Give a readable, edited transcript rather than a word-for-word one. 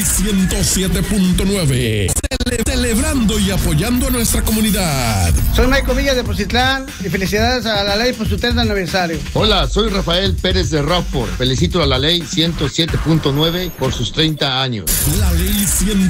107.9. Celebrando y apoyando a nuestra comunidad. Soy Michael Villa de Pozitlán y felicidades a la ley por su 30 aniversario. Hola, soy Rafael Pérez de Rockford. Felicito a la ley 107.9 por sus 30 años. La ley 100